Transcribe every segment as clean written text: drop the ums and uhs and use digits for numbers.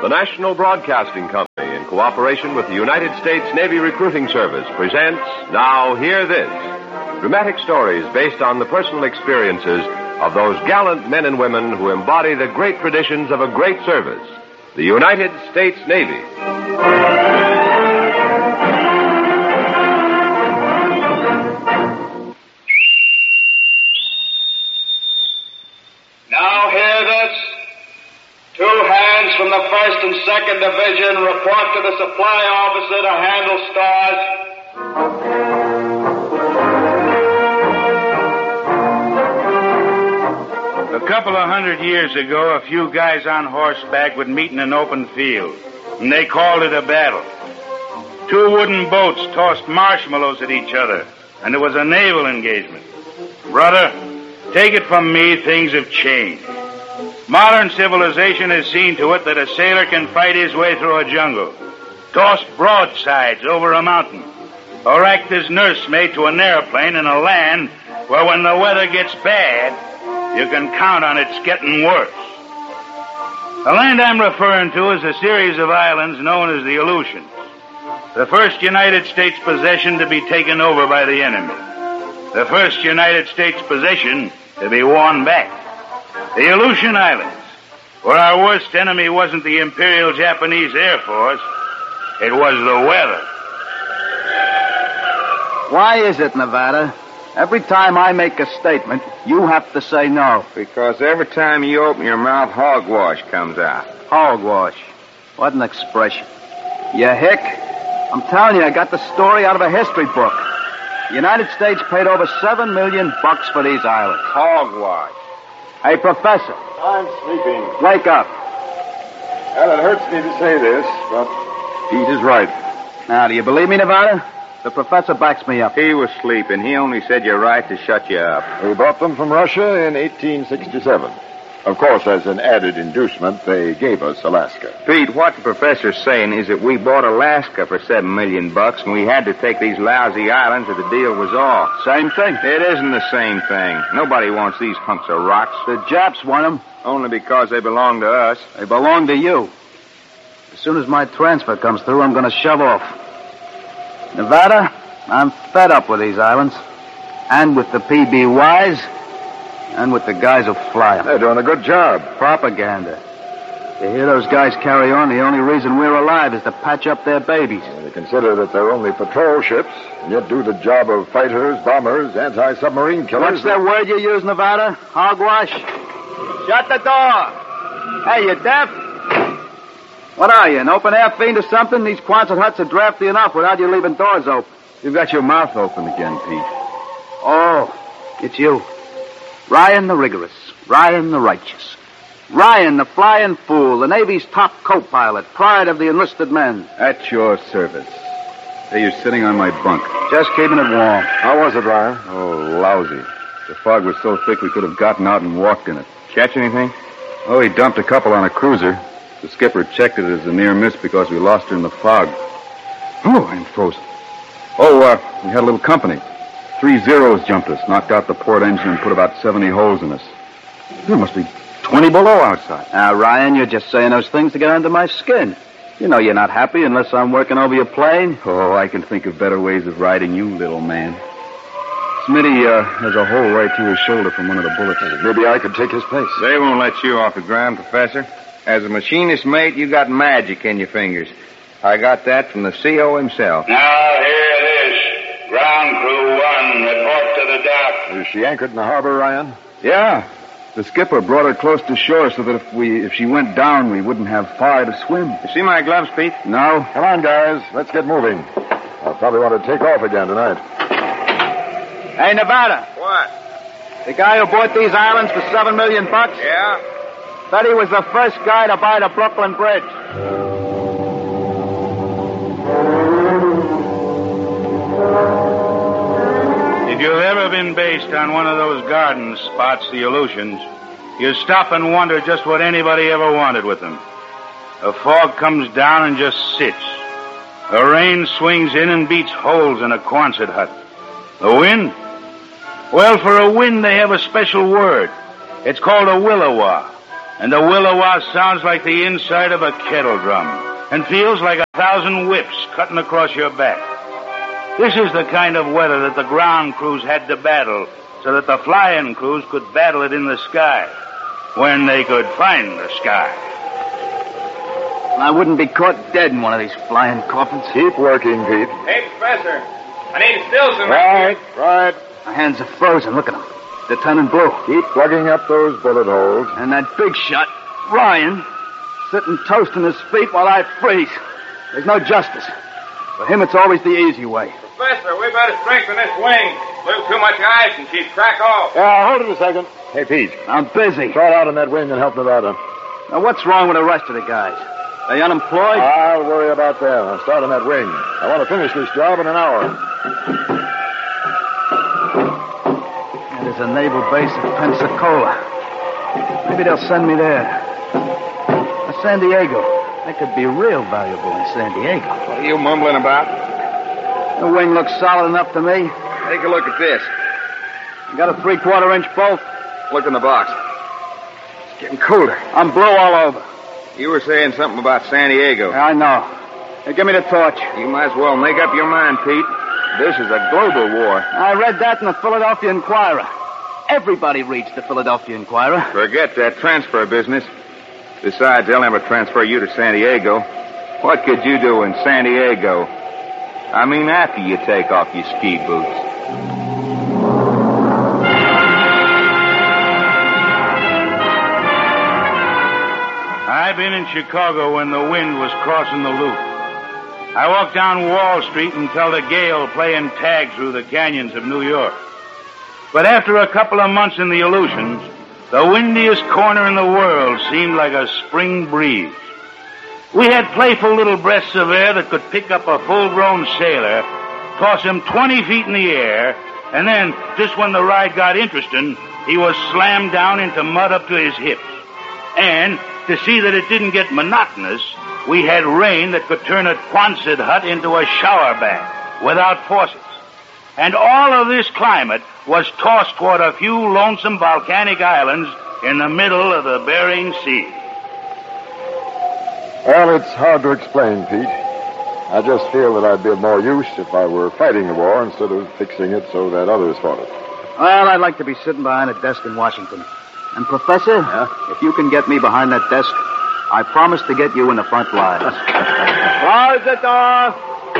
The National Broadcasting Company, in cooperation with the United States Navy Recruiting Service, presents Now Hear This, dramatic stories based on the personal experiences of those gallant men and women who embody the great traditions of a great service, the United States Navy. Now hear this. 2 hands from the 1st and 2nd Division report to the supply officer to handle stores. A couple of 100 years ago, a few guys on horseback would meet in an open field, and they called it a battle. 2 wooden boats tossed marshmallows at each other, and it was a naval engagement. Brother, take it from me, things have changed. Modern civilization has seen to it that a sailor can fight his way through a jungle, toss broadsides over a mountain, or act as nursemaid to an airplane in a land where when the weather gets bad, you can count on it's getting worse. The land I'm referring to is a series of islands known as the Aleutians, the first United States possession to be taken over by the enemy, the first United States possession to be won back. The Aleutian Islands, where our worst enemy wasn't the Imperial Japanese Air Force, it was the weather. Why is it, Nevada? Every time I make a statement, you have to say no. Because every time you open your mouth, hogwash comes out. Hogwash. What an expression. You hick. I'm telling you, I got the story out of a history book. The United States paid over $7 million for these islands. Hogwash. Hey, Professor. I'm sleeping. Wake up. Well, it hurts me to say this, but Pete is right. Now, do you believe me, Nevada? The professor backs me up. He was sleeping. He only said you're right to shut you up. We bought them from Russia in 1867. Of course, as an added inducement, they gave us Alaska. Pete, what the professor's saying is that we bought Alaska for $7 million, and we had to take these lousy islands or the deal was off. Same thing. It isn't the same thing. Nobody wants these hunks of rocks. The Japs want them. Only because they belong to us. They belong to you. As soon as my transfer comes through, I'm going to shove off. Nevada, I'm fed up with these islands. And with the PBYs. And with the guys who fly them. They're doing a good job. Propaganda. To hear those guys carry on, the only reason we're alive is to patch up their babies. They consider that they're only patrol ships, and yet do the job of fighters, bombers, anti-submarine killers. What's that word you use, Nevada? Hogwash? Shut the door. Hey, you deaf? What are you, an open-air fiend or something? These Quonset huts are drafty enough without you leaving doors open. You've got your mouth open again, Pete. Oh, it's you. Ryan the rigorous, Ryan the righteous. Ryan the flying fool, the Navy's top co-pilot, pride of the enlisted men. At your service. Hey, you're sitting on my bunk. Just keeping it warm. How was it, Ryan? Oh, lousy. The fog was so thick we could have gotten out and walked in it. Catch anything? Oh, he dumped a couple on a cruiser. The skipper checked it as a near miss because we lost her in the fog. Oh, I'm frozen. Oh, we had a little company. 3 Zeros jumped us, knocked out the port engine, and put about 70 holes in us. There must be 20 below outside. Now, Ryan, you're just saying those things to get under my skin. You know you're not happy unless I'm working over your plane. Oh, I can think of better ways of riding you, little man. Smitty has a hole right through his shoulder from one of the bullets. Maybe I could take his place. They won't let you off the ground, Professor. As a machinist mate, you got magic in your fingers. I got that from the CO himself. Now hear this. Ground Crew 1, report to the dock. Is she anchored in the harbor, Ryan? Yeah. The skipper brought her close to shore so that if she went down, we wouldn't have far to swim. You see my gloves, Pete? No. Come on, guys. Let's get moving. I'll probably want to take off again tonight. Hey, Nevada. What? The guy who bought these islands for $7 million? Yeah? Said he was the first guy to buy the Brooklyn Bridge. If you've ever been based on one of those garden spots, the Aleutians, you stop and wonder just what anybody ever wanted with them. The fog comes down and just sits. The rain swings in and beats holes in a Quonset hut. The wind? Well, for a wind, they have a special word. It's called a willowa. And the Willowa sounds like the inside of a kettle drum and feels like 1,000 whips cutting across your back. This is the kind of weather that the ground crews had to battle so that the flying crews could battle it in the sky when they could find the sky. I wouldn't be caught dead in one of these flying coffins. Keep working, Pete. Hey, Professor. I need Stilson. Right. My hands are frozen. Look at them. They're turning blue. Keep plugging up those bullet holes. And that big shot, Ryan, sitting toast on his feet while I freeze. There's no justice. For him, it's always the easy way. Professor, we better strengthen this wing. There's too much ice and she's crack off. Yeah, hold it a second. Hey, Pete. I'm busy. Try it out on that wing and help Nevada. Now, what's wrong with the rest of the guys? They unemployed? I'll worry about them. I'll start on that wing. I want to finish this job in an hour. There's a naval base at Pensacola. Maybe they'll send me there. San Diego. That could be real valuable in San Diego. What are you mumbling about? The wing looks solid enough to me. Take a look at this. You got a 3/4 inch bolt? Look in the box. It's getting colder. I'm blue all over. You were saying something about San Diego. I know. Hey, give me the torch. You might as well make up your mind, Pete. This is a global war. I read that in the Philadelphia Inquirer. Everybody reads the Philadelphia Inquirer. Forget that transfer business. Besides, they'll never transfer you to San Diego. What could you do in San Diego? I mean, after you take off your ski boots. I've been in Chicago when the wind was crossing the loop. I walked down Wall Street and felt a gale playing tag through the canyons of New York. But after a couple of months in the Aleutians, the windiest corner in the world seemed like a spring breeze. We had playful little breaths of air that could pick up a full-grown sailor, toss him 20 feet in the air, and then, just when the ride got interesting, he was slammed down into mud up to his hips. And, to see that it didn't get monotonous, we had rain that could turn a Quonset hut into a shower bath without faucets. And all of this climate was tossed toward a few lonesome volcanic islands in the middle of the Bering Sea. Well, it's hard to explain, Pete. I just feel that I'd be of more use if I were fighting the war instead of fixing it so that others fought it. Well, I'd like to be sitting behind a desk in Washington. And, Professor, if you can get me behind that desk, I promise to get you in the front lines. Close the door.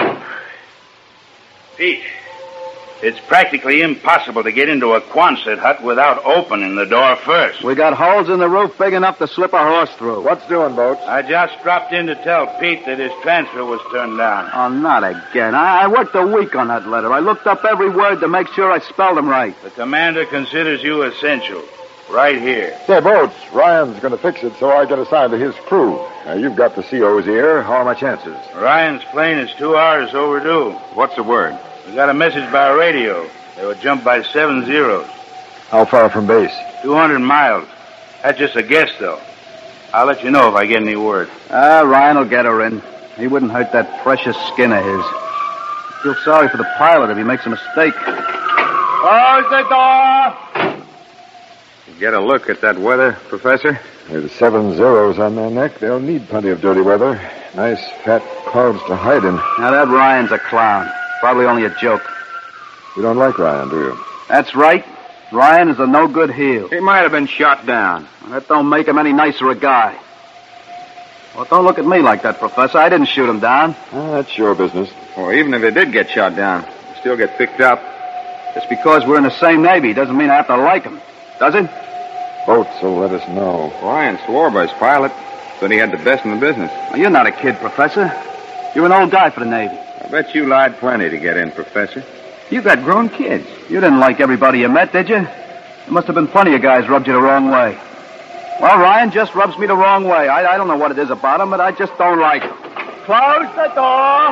Pete, it's practically impossible to get into a Quonset hut without opening the door first. We got holes in the roof big enough to slip a horse through. What's doing, Boats? I just dropped in to tell Pete that his transfer was turned down. Oh, not again. I worked a week on that letter. I looked up every word to make sure I spelled them right. The commander considers you essential. Right here. Say, Boats, Ryan's going to fix it so I get assigned to his crew. Now, you've got the CO's ear. How are my chances? Ryan's plane is 2 hours overdue. What's the word? We got a message by radio. They were jumped by 7 zeros. How far from base? 200 miles. That's just a guess, though. I'll let you know if I get any word. Ryan will get her in. He wouldn't hurt that precious skin of his. I feel sorry for the pilot if he makes a mistake. Close the door. Get a look at that weather, Professor? With 7 zeros on their neck, they'll need plenty of dirty weather. Nice fat clouds to hide in. Now, that Ryan's a clown. Probably only a joke. You don't like Ryan, do you? That's right. Ryan is a no-good heel. He might have been shot down. That don't make him any nicer a guy. Well, don't look at me like that, Professor. I didn't shoot him down. That's your business. Well, even if he did get shot down, he'll still get picked up. Just because we're in the same Navy doesn't mean I have to like him. Does it? Boats will let us know. Ryan swore by his pilot that he had the best in the business. Well, you're not a kid, Professor. You're an old guy for the Navy. I bet you lied plenty to get in, Professor. You got grown kids. You didn't like everybody you met, did you? There must have been plenty of guys rubbed you the wrong way. Well, Ryan just rubs me the wrong way. I don't know what it is about him, but I just don't like him. Close the door.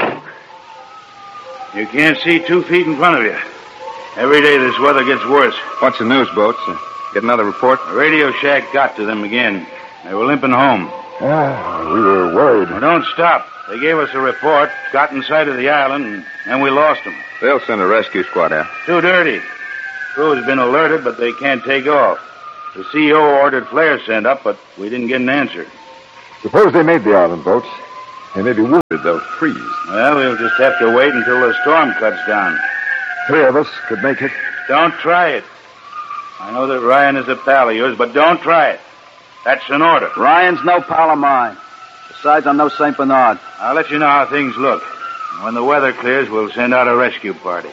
You can't see 2 feet in front of you. Every day this weather gets worse. What's the news, Boats? Get another report? The radio shack got to them again. They were limping home. We were worried. Well, don't stop. They gave us a report, got in sight of the island, and we lost them. They'll send a rescue squad out. Too dirty. Crew has been alerted, but they can't take off. The CO ordered flares sent up, but we didn't get an answer. Suppose they made the island boats. They may be wounded. They'll freeze. Well, we'll just have to wait until the storm cuts down. 3 of us could make it. Don't try it. I know that Ryan is a pal of yours, but don't try it. That's an order. Ryan's no pal of mine. Besides, I'm no St. Bernard. I'll let you know how things look. When the weather clears, we'll send out a rescue party.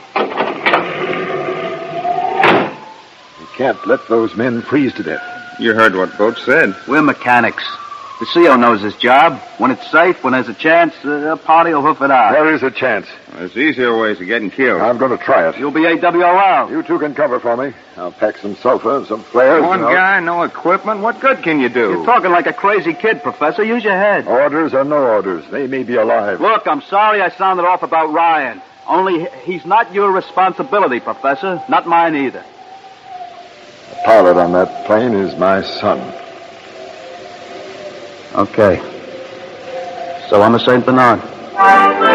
We can't let those men freeze to death. You heard what Boat said. We're mechanics. The CO knows his job. When it's safe, when there's a chance, the party will hoof it out. There is a chance. There's easier ways of getting killed. I'm going to try it. You'll be AWOL. You two can cover for me. I'll pack some sulfur and some flares. One guy, no equipment. What good can you do? You're talking like a crazy kid, Professor. Use your head. Orders or no orders, they may be alive. Look, I'm sorry I sounded off about Ryan. Only he's not your responsibility, Professor. Not mine either. The pilot on that plane is my son. Okay. So I'm a St. Bernard.